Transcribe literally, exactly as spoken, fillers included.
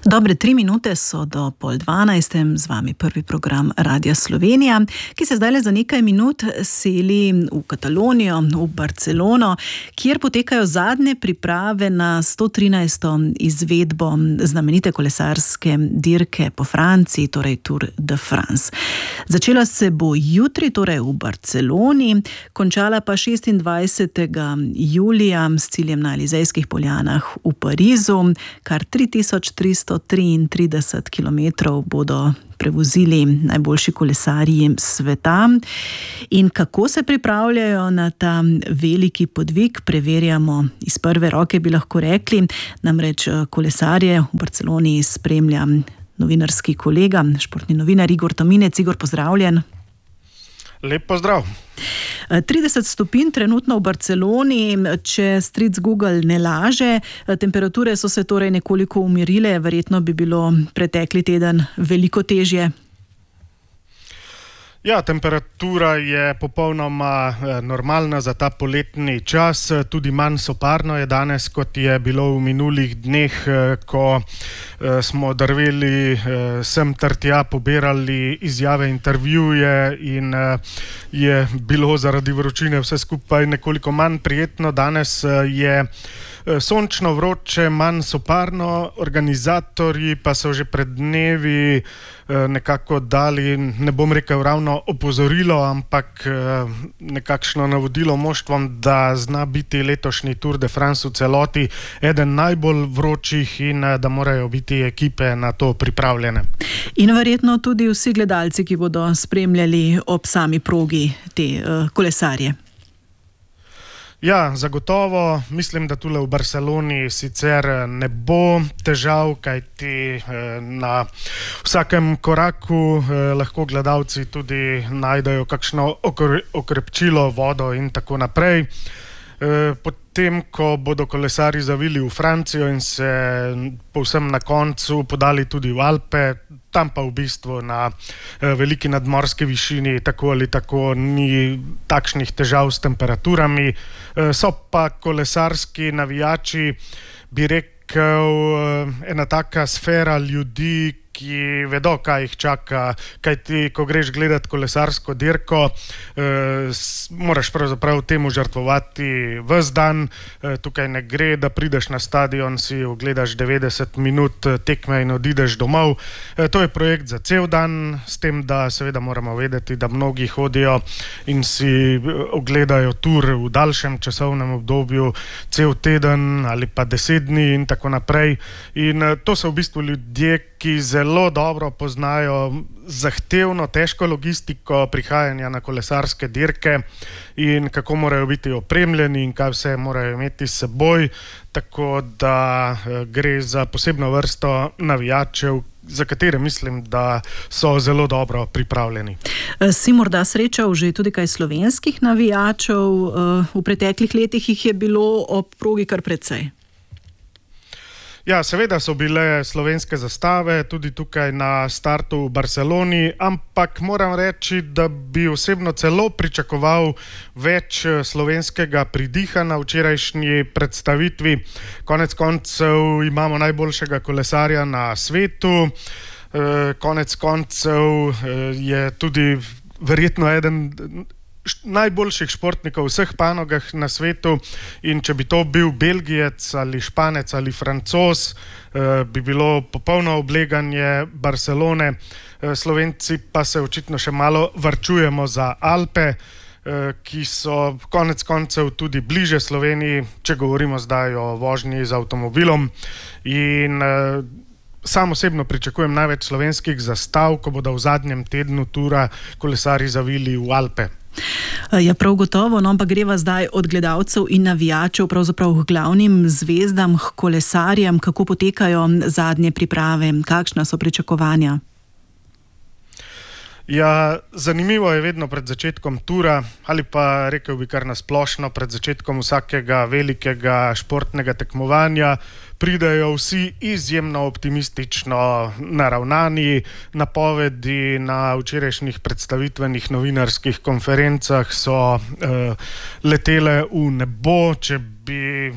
Dobre tri minute so do pol dvanajstem, z vami prvi program Radia Slovenija, ki se zdaj le za nekaj minut seli v Katalonijo, v Barcelono, kjer potekajo zadnje priprave na sto trinajsto izvedbo znamenite kolesarske dirke po Franciji, torej Tour de France. Začela se bo jutri, torej v Barceloni, končala pa šestindvajsetega julija s ciljem na Elizejskih poljanah v Parizu, kar tri tisoč tristo triintrideset kilometrov bodo prevozili najboljši kolesarji sveta. In kako se pripravljajo na ta veliki podvig, preverjamo iz prve roke, bi lahko rekli. Namreč kolesarje v Barceloni spremlja novinarski kolega, športni novinar Igor Tominec. Igor, pozdravljen. Lep pozdrav. trideset stopinj trenutno v Barceloni, če stric Google ne laže. Temperature so se torej nekoliko umirile, verjetno bi bilo pretekli teden veliko težje. Ja, temperatura je popolnoma normalna za ta poletni čas, tudi manj soparno je danes, kot je bilo v minulih dneh, ko smo drveli sem ter tja, pobirali izjave, intervjuje in je bilo zaradi vročine vse skupaj nekoliko manj prijetno. Danes je sončno, vroče, manj soparno, organizatorji pa so že pred dnevi nekako dali, ne bom rekel ravno opozorilo, ampak nekakšno navodilo moštvom, da zna biti letošnji Tour de France v celoti eden najbolj vročih in da morajo biti ekipe na to pripravljene. In verjetno tudi vsi gledalci, ki bodo spremljali ob sami progi te kolesarje. Ja, zagotovo. Mislim, da tule v Barceloni sicer ne bo težav, kajti na vsakem koraku lahko gledalci tudi najdejo kakšno okrepčilo, vodo in tako naprej. Potem, ko bodo kolesarji zavili v Francijo in se povsem na koncu podali tudi v Alpe, tam pa v bistvu na veliki nadmorski višini tako ali tako ni takšnih težav s temperaturami. So pa kolesarski navijači, bi rekel, ena taka sfera ljudi, ki vedo, kaj jih čaka, kajti ko greš gledat kolesarsko dirko, eh, moraš pravzaprav temu žrtvovati ves dan. Eh, tukaj ne gre, da prideš na stadion, si ogledaš devetdeset minut tekme in odideš domov. Eh, to je projekt za cel dan, s tem, da seveda moramo vedeti, da mnogi hodijo in si ogledajo Tour v daljšem časovnem obdobju, cel teden ali pa deset dni in tako naprej. In eh, to so v bistvu ljudje, ki zelo dobro poznajo zahtevno, težko logistiko prihajanja na kolesarske dirke in kako morajo biti opremljeni in kaj vse morajo imeti s seboj, tako da gre za posebno vrsto navijačev, za katere mislim, da so zelo dobro pripravljeni. Si morda srečal že tudi kaj slovenskih navijačev? V preteklih letih jih je bilo ob progi kar precej. Ja, seveda so bile slovenske zastave tudi tukaj na startu v Barceloni, ampak moram reči, da bi osebno celo pričakoval več slovenskega pridiha na včerajšnji predstavitvi. Konec koncev imamo najboljšega kolesarja na svetu, konec koncev je tudi verjetno eden najboljših športnikov v vseh panogah na svetu in če bi to bil Belgijec ali Španec ali Francoz, bi bilo popolno obleganje Barcelone. Slovenci pa se očitno še malo varčujemo za Alpe, ki so konec koncev tudi bliže Sloveniji, če govorimo zdaj o vožnji z avtomobilom. In sam osebno pričakujem največ slovenskih zastav, ko bodo v zadnjem tednu Tura kolesarji zavili v Alpe. Ja, prav gotovo, no, ampak greva zdaj od gledalcev in navijačev pravzaprav k glavnim zvezdam, k kolesarjem. Kako potekajo zadnje priprave? Kakšna so pričakovanja? Ja, zanimivo je vedno pred začetkom tura, ali pa rekel bi kar nasplošno pred začetkom vsakega velikega športnega tekmovanja, pridejo vsi izjemno optimistično naravnani. Napovedi na včerajšnjih predstavitvenih novinarskih konferencah so uh, letele v nebo. Če bi